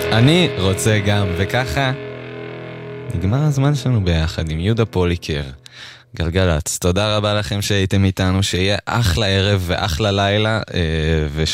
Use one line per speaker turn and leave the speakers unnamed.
אני רוצה גם, וככה נגמר הזמן שלנו ביחד עם יהודה פוליקר, גלגלץ. תודה רבה לכם שהייתם איתנו, שיהיה אחלה ערב ואחלה לילה,